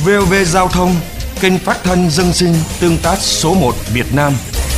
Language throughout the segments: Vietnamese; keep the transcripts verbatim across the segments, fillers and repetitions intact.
vê o vê Giao thông, kênh phát thanh dân sinh tương tác số một Việt Nam.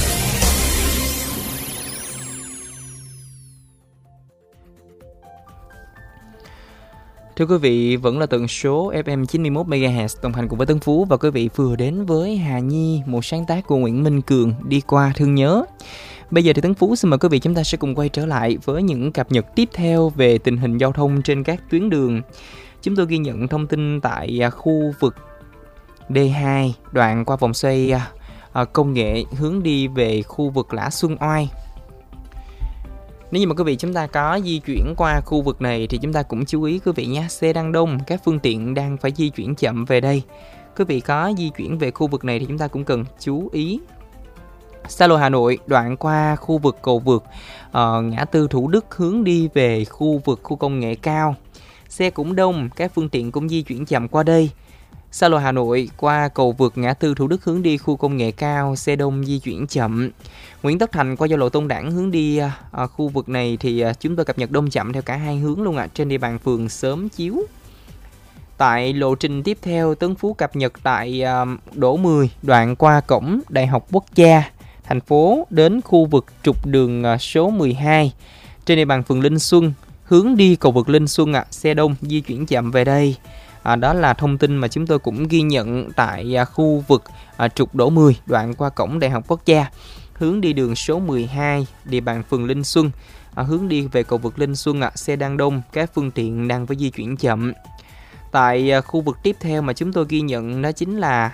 Thưa quý vị, vẫn là tần số ép em chín mươi mốt mê ga héc đồng hành cùng với Tấn Phú, và quý vị vừa đến với Hà Nhi, một sáng tác của Nguyễn Minh Cường, Đi qua thương nhớ. Bây giờ thì Tấn Phú xin mời quý vị chúng ta sẽ cùng quay trở lại với những cập nhật tiếp theo về tình hình giao thông trên các tuyến đường. Chúng tôi ghi nhận thông tin tại khu vực D hai đoạn qua vòng xoay công nghệ hướng đi về khu vực Lã Xuân Oai. Nếu như mà quý vị chúng ta có di chuyển qua khu vực này thì chúng ta cũng chú ý quý vị nhé, xe đang đông, các phương tiện đang phải di chuyển chậm về đây. Quý vị có di chuyển về khu vực này thì chúng ta cũng cần chú ý. Xa lộ Hà Nội đoạn qua khu vực cầu vượt uh, ngã tư Thủ Đức hướng đi về khu vực khu công nghệ cao, xe cũng đông, các phương tiện cũng di chuyển chậm qua đây. Xa lộ Hà Nội qua cầu vượt ngã tư Thủ Đức hướng đi khu công nghệ cao, xe đông di chuyển chậm. Nguyễn Tất Thành qua giao lộ Tôn Đản hướng đi uh, khu vực này thì uh, chúng tôi cập nhật đông chậm theo cả hai hướng luôn ạ, à, trên địa bàn phường Xóm Chiếu. Tại lộ trình tiếp theo, Tấn Phú cập nhật tại uh, Đỗ mười đoạn qua cổng Đại học Quốc gia thành phố đến khu vực trục đường uh, số mười hai trên địa bàn phường Linh Xuân hướng đi cầu vượt Linh Xuân ạ, à, xe đông di chuyển chậm về đây. À, đó là thông tin mà chúng tôi cũng ghi nhận tại à, khu vực à, trục Đỗ mười đoạn qua cổng Đại học Quốc gia hướng đi đường số mười hai địa bàn phường Linh Xuân, à, hướng đi về cầu vượt Linh Xuân ạ, à, xe đang đông, các phương tiện đang phải di chuyển chậm. Tại à, khu vực tiếp theo mà chúng tôi ghi nhận đó chính là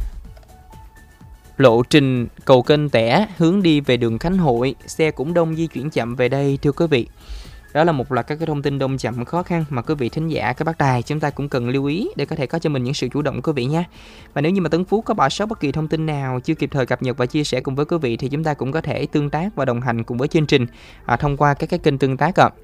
lộ trình cầu Kênh Tẻ hướng đi về đường Khánh Hội, xe cũng đông di chuyển chậm về đây thưa quý vị. Đó là một loạt các cái thông tin đông chậm khó khăn mà quý vị thính giả, các bác đài chúng ta cũng cần lưu ý để có thể có cho mình những sự chủ động quý vị nhé. Và nếu như mà Tấn Phú có bỏ sót bất kỳ thông tin nào chưa kịp thời cập nhật và chia sẻ cùng với quý vị thì chúng ta cũng có thể tương tác và đồng hành cùng với chương trình à, thông qua các cái kênh tương tác ạ.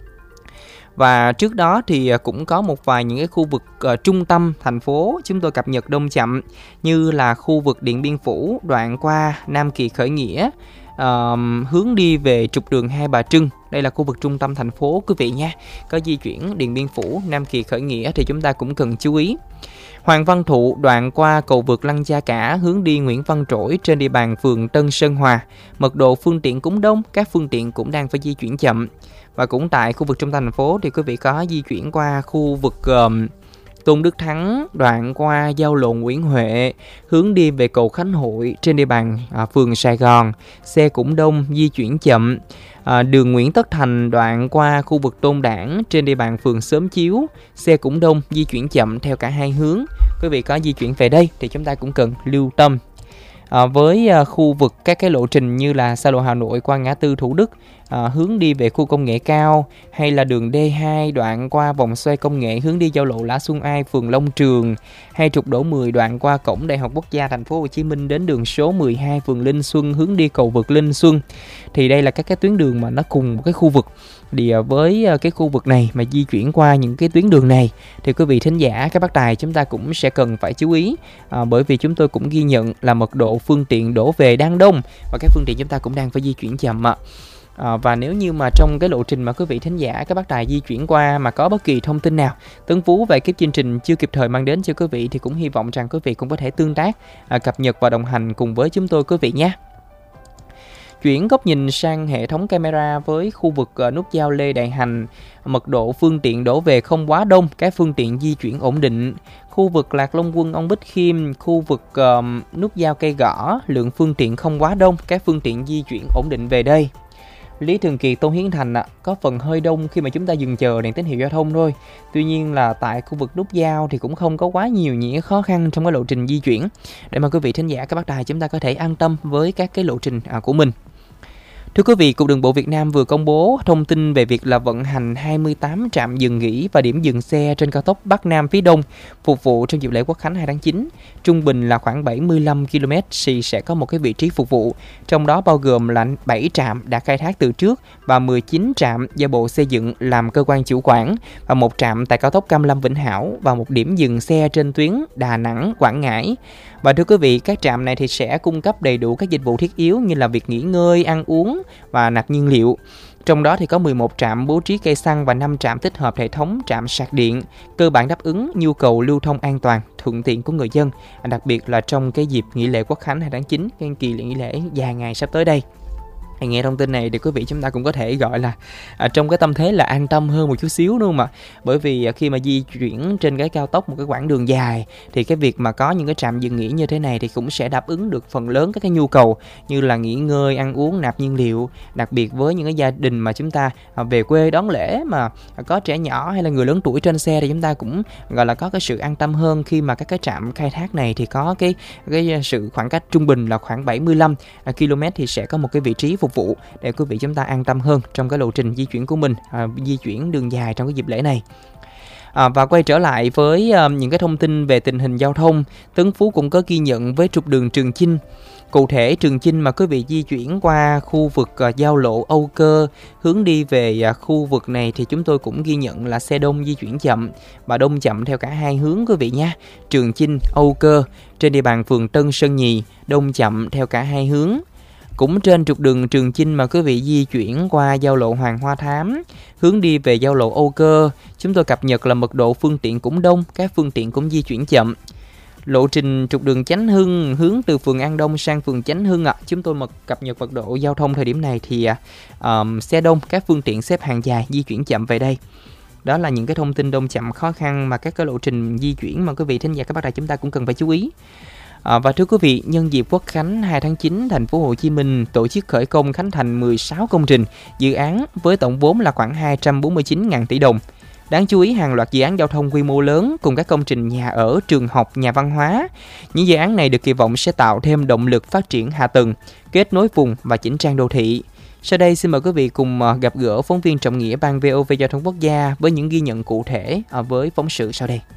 Và trước đó thì cũng có một vài những cái khu vực uh, trung tâm thành phố chúng tôi cập nhật đông chậm, như là khu vực Điện Biên Phủ đoạn qua Nam Kỳ Khởi Nghĩa, Uh, hướng đi về trục đường Hai Bà Trưng. Đây là khu vực trung tâm thành phố quý vị nha. Có di chuyển Điện Biên Phủ, Nam Kỳ Khởi Nghĩa thì chúng ta cũng cần chú ý. Hoàng Văn Thụ đoạn qua cầu vượt Lăng Cha Cả hướng đi Nguyễn Văn Trỗi trên địa bàn phường Tân Sơn Hòa. Mật độ phương tiện cũng đông, các phương tiện cũng đang phải di chuyển chậm. Và cũng tại khu vực trung tâm thành phố thì quý vị có di chuyển qua khu vực uh, Tôn Đức Thắng đoạn qua giao lộ Nguyễn Huệ hướng đi về cầu Khánh Hội trên địa bàn à, phường Sài Gòn, xe cũng đông di chuyển chậm. À, đường Nguyễn Tất Thành đoạn qua khu vực Tôn Đản trên địa bàn phường Xóm Chiếu, xe cũng đông di chuyển chậm theo cả hai hướng. Quý vị có di chuyển về đây thì chúng ta cũng cần lưu tâm. À, với à, khu vực các cái lộ trình như là xa lộ Hà Nội qua ngã tư Thủ Đức à, hướng đi về khu công nghệ cao, hay là đường D hai đoạn qua vòng xoay công nghệ hướng đi giao lộ Lã Xuân Oai phường Long Trường, hay trục Đỗ mười đoạn qua cổng Đại học Quốc gia thành phố Hồ Chí Minh đến đường số mười hai phường Linh Xuân hướng đi cầu vượt Linh Xuân. Thì đây là các cái tuyến đường mà nó cùng một cái khu vực. Thì với cái khu vực này mà di chuyển qua những cái tuyến đường này thì quý vị thính giả, các bác tài chúng ta cũng sẽ cần phải chú ý, à, bởi vì chúng tôi cũng ghi nhận là mật độ phương tiện đổ về đang đông và các phương tiện chúng ta cũng đang phải di chuyển chậm ạ. À, và nếu như mà trong cái lộ trình mà quý vị thính giả, các bác tài di chuyển qua mà có bất kỳ thông tin nào Tấn Phú về cái chương trình chưa kịp thời mang đến cho quý vị thì cũng hy vọng rằng quý vị cũng có thể tương tác, à, cập nhật và đồng hành cùng với chúng tôi quý vị nhé. Chuyển góc nhìn sang hệ thống camera với khu vực nút giao Lê Đại Hành, mật độ phương tiện đổ về không quá đông, các phương tiện di chuyển ổn định. Khu vực Lạc Long Quân, Ông Bích Khiêm, khu vực uh, nút giao Cây Gõ, lượng phương tiện không quá đông, các phương tiện di chuyển ổn định về đây. Lý Thường Kiệt, Tôn Hiến Thành à, có phần hơi đông khi mà chúng ta dừng chờ đèn tín hiệu giao thông thôi. Tuy nhiên là tại khu vực nút giao thì cũng không có quá nhiều những khó khăn trong cái lộ trình di chuyển, để mà quý vị thính giả, các bác tài chúng ta có thể an tâm với các cái lộ trình à, của mình. Thưa quý vị, Cục Đường bộ Việt Nam vừa công bố thông tin về việc là vận hành hai mươi tám trạm dừng nghỉ và điểm dừng xe trên cao tốc Bắc Nam phía Đông phục vụ trong dịp lễ Quốc khánh hai tháng chín. Trung bình là khoảng bảy mươi lăm ki lô mét thì sẽ có một cái vị trí phục vụ, trong đó bao gồm là bảy trạm đã khai thác từ trước và mười chín trạm do Bộ Xây dựng làm cơ quan chủ quản, và một trạm tại cao tốc Cam Lâm Vĩnh Hảo và một điểm dừng xe trên tuyến Đà Nẵng Quảng Ngãi. Và thưa quý vị, các trạm này thì sẽ cung cấp đầy đủ các dịch vụ thiết yếu như là việc nghỉ ngơi, ăn uống và nạp nhiên liệu. Trong đó thì có mười một trạm bố trí cây xăng và năm trạm tích hợp hệ thống trạm sạc điện, cơ bản đáp ứng nhu cầu lưu thông an toàn, thuận tiện của người dân, đặc biệt là trong cái dịp nghỉ lễ Quốc khánh hai tháng chín, cái kỳ nghỉ lễ dài ngày sắp tới đây. Nghe thông tin này thì quý vị chúng ta cũng có thể gọi là à, trong cái tâm thế là an tâm hơn một chút xíu đúng không ạ? Bởi vì à, khi mà di chuyển trên cái cao tốc một cái quãng đường dài thì cái việc mà có những cái trạm dừng nghỉ như thế này thì cũng sẽ đáp ứng được phần lớn các cái nhu cầu như là nghỉ ngơi, ăn uống, nạp nhiên liệu. Đặc biệt với những cái gia đình mà chúng ta à, về quê đón lễ mà à, có trẻ nhỏ hay là người lớn tuổi trên xe thì chúng ta cũng gọi là có cái sự an tâm hơn khi mà các cái trạm khai thác này thì có cái cái sự khoảng cách trung bình là khoảng bảy mươi lăm ki lô mét thì sẽ có một cái vị trí phục vụ để quý vị chúng ta an tâm hơn trong cái lộ trình di chuyển của mình, à, di chuyển đường dài trong cái dịp lễ này. À, và quay trở lại với uh, những cái thông tin về tình hình giao thông, Tấn Phú cũng có ghi nhận với trục đường Trường Chinh. Cụ thể Trường Chinh mà quý vị di chuyển qua khu vực uh, giao lộ Âu Cơ hướng đi về uh, khu vực này thì chúng tôi cũng ghi nhận là xe đông di chuyển chậm và đông chậm theo cả hai hướng quý vị nha. Trường Chinh, Âu Cơ trên địa bàn phường Tân Sơn Nhì đông chậm theo cả hai hướng. Cũng trên trục đường Trường Chinh mà quý vị di chuyển qua giao lộ Hoàng Hoa Thám hướng đi về giao lộ Âu Cơ, chúng tôi cập nhật là mật độ phương tiện cũng đông, các phương tiện cũng di chuyển chậm. Lộ trình trục đường Chánh Hưng hướng từ phường An Đông sang phường Chánh Hưng ạ, à, chúng tôi mật cập nhật mật độ giao thông thời điểm này thì um, xe đông, các phương tiện xếp hàng dài di chuyển chậm về đây. Đó là những cái thông tin đông chậm khó khăn mà các cái lộ trình di chuyển mà quý vị thính giả các bác đài chúng ta cũng cần phải chú ý. À, và thưa quý vị, nhân dịp Quốc khánh hai tháng chín, thành phố Hồ Chí Minh tổ chức khởi công khánh thành mười sáu công trình dự án với tổng vốn là khoảng hai trăm bốn mươi chín nghìn tỷ đồng. Đáng chú ý, hàng loạt dự án giao thông quy mô lớn cùng các công trình nhà ở, trường học, nhà văn hóa. Những dự án này được kỳ vọng sẽ tạo thêm động lực phát triển hạ tầng, kết nối vùng và chỉnh trang đô thị. Sau đây xin mời quý vị cùng gặp gỡ phóng viên Trọng Nghĩa Ban vê o vê Giao thông Quốc gia với những ghi nhận cụ thể với phóng sự sau đây.